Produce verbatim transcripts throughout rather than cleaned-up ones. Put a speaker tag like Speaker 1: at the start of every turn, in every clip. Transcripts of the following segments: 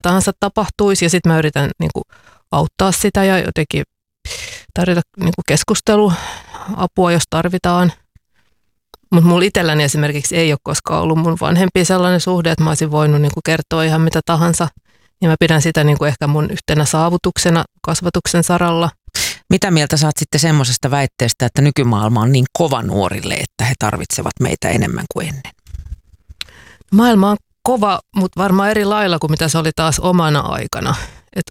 Speaker 1: tahansa tapahtuisi ja sitten mä yritän niin kuin auttaa sitä ja jotenkin tarjota niin kuin keskusteluapua, jos tarvitaan. Mutta mulla itselläni esimerkiksi ei ole koskaan ollut mun vanhempiin sellainen suhde, että mä olisin voinut niin kuin kertoa ihan mitä tahansa. Ja mä pidän sitä niin kuin ehkä mun yhtenä saavutuksena kasvatuksen saralla.
Speaker 2: Mitä mieltä sä oot sitten semmoisesta väitteestä, että nykymaailma on niin kova nuorille, että he tarvitsevat meitä enemmän kuin ennen?
Speaker 1: Maailma on kova, mutta varmaan eri lailla kuin mitä se oli taas omana aikana. Et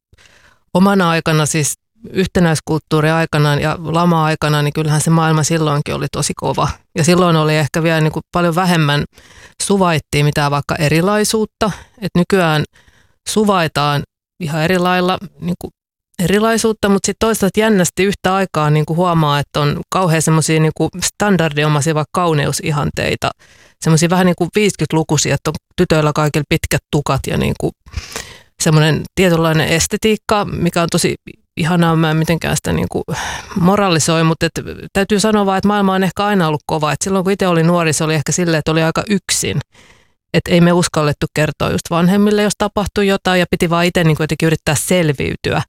Speaker 1: omana aikana siis yhtenäiskulttuuri aikanaan ja lama-aikana, niin kyllähän se maailma silloinkin oli tosi kova. Ja silloin oli ehkä vielä niin kuin paljon vähemmän suvaittiin mitään vaikka erilaisuutta. Et nykyään suvaitaan ihan eri lailla niin kuin erilaisuutta, mutta sitten toisaalta jännästi yhtä aikaa niin kuin huomaa, että on kauhean semmoisia niin kuin standardiomaisia vaikka kauneusihanteita. Semmoisia vähän niin kuin viisikymmentälukuisia, että on tytöillä kaikilla pitkät tukat ja niin kuin semmoinen tietynlainen estetiikka, mikä on tosi ihanaa, mä en mitenkään sitä niin kuin moralisoi, mutta et, täytyy sanoa vaan, että maailma on ehkä aina ollut kova. Et silloin kun itse oli nuori, se oli ehkä silleen, että oli aika yksin. Että ei me uskallettu kertoa just vanhemmille, jos tapahtui jotain ja piti vaan itse niin kuin jotenkin yrittää selviytyä.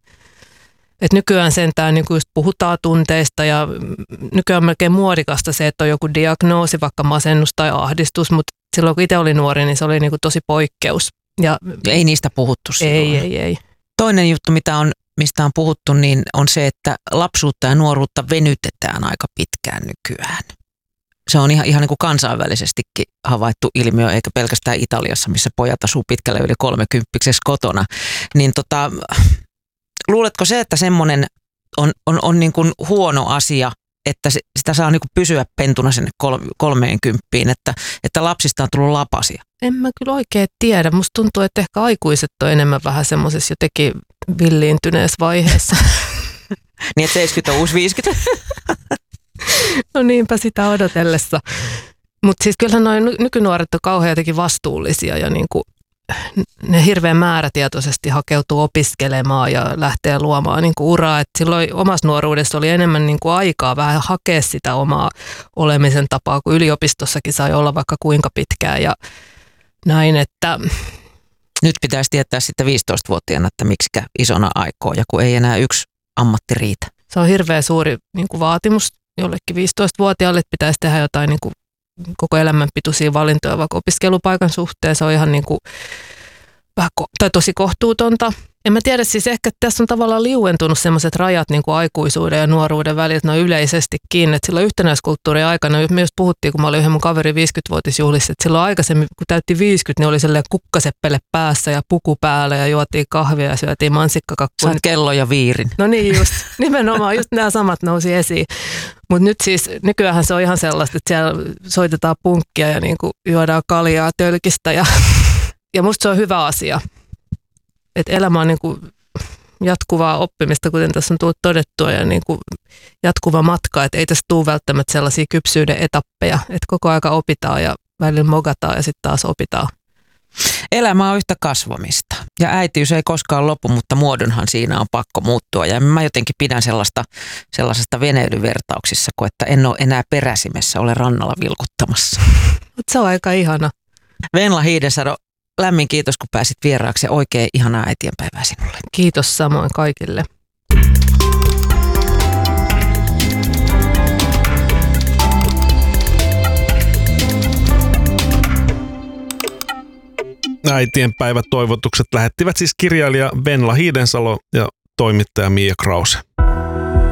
Speaker 1: Et nykyään sentään niin kuin just puhutaan tunteista ja nykyään on melkein muodikasta se, että on joku diagnoosi, vaikka masennus tai ahdistus, mutta silloin kun itse oli nuori, niin se oli niin kuin tosi poikkeus. Ja
Speaker 2: ei niistä puhuttu silloin.
Speaker 1: Ei, ei, ei.
Speaker 2: Toinen juttu, mitä on, mistä on puhuttu, niin on se, että lapsuutta ja nuoruutta venytetään aika pitkään nykyään. Se on ihan, ihan niin kuin kansainvälisestikin havaittu ilmiö, eikä pelkästään Italiassa, missä pojat asuu pitkälle yli kolmekymppiksessä kotona. Niin tota, luuletko se, että semmoinen on, on, on niin kuin huono asia, että sitä saa niin kuin pysyä pentuna sinne kolmeenkymppiin, että, että lapsista on tullut lapasia?
Speaker 1: En mä kyllä oikein tiedä. Musta tuntuu, että ehkä aikuiset on enemmän vähän semmoisessa jotenkin villiintyneessä vaiheessa.
Speaker 2: Niin, että seitsemänkymmentä on uusi viisikymmentä.
Speaker 1: No niinpä sitä odotellessa. Mutta siis kyllähän noin nykynuoret on kauhean jotenkin vastuullisia ja niinku, ne hirveän määrätietoisesti hakeutuu opiskelemaan ja lähtee luomaan niinku uraa. Et silloin omassa nuoruudessa oli enemmän niinku aikaa vähän hakea sitä omaa olemisen tapaa, kun yliopistossakin sai olla vaikka kuinka pitkään ja näin, että
Speaker 2: nyt pitäisi tietää sitten viisitoistavuotiaana, että miksikä isona aikoo ja kun ei enää yksi ammatti riitä.
Speaker 1: Se on hirveän suuri niinku vaatimus jollekin viisitoistavuotiaalle, että pitäisi tehdä jotain niinku koko elämän pituisia valintoja vaikka opiskelupaikan suhteen. Se on ihan niinku, vähän ko- tai tosi kohtuutonta. En mä tiedä, siis ehkä tässä on tavallaan liuentunut sellaiset rajat niin kuin aikuisuuden ja nuoruuden välillä noin yleisestikin. Että silloin yhtenäiskulttuurin aikana, me just puhuttiin, kun mä olin yhden mun kaverin viisikymmentävuotisjuhlissa, että silloin aikaisemmin, kun täytti viisikymmentä, niin oli sellainen kukkaseppele päässä ja puku päällä ja juotiin kahvia ja syötiin mansikkakakkuja.
Speaker 2: Saat kello ja viirin.
Speaker 1: No niin just, nimenomaan, just nämä samat nousi esiin. Mutta nyt siis, nykyäänhän se on ihan sellaista, että siellä soitetaan punkkia ja niin kuin juodaan kaljaa tölkistä ja, ja musta se on hyvä asia. Että elämä on niin kuin jatkuvaa oppimista, kuten tässä on tullut todettua, ja niin kuin jatkuva matka, että ei tässä tule välttämättä sellaisia kypsyyden etappeja, että koko aika opitaan ja välillä mogataan ja sitten taas opitaan.
Speaker 2: Elämä on yhtä kasvamista ja äitiys ei koskaan lopu, mutta muodonhan siinä on pakko muuttua ja mä jotenkin pidän sellaista, sellaisesta veneilyvertauksissa, kun että en ole enää peräsimessä, ole rannalla vilkuttamassa.
Speaker 1: Mutta se on aika ihana.
Speaker 2: Venla Hiidensalo, lämmin kiitos, kun pääsit vieraaksi ja oikein ihanaa äitienpäivää sinulle.
Speaker 1: Kiitos samoin kaikille.
Speaker 3: Äitienpäivät toivotukset lähettivät siis kirjailija Venla Hiidensalo ja toimittaja Mia Krause.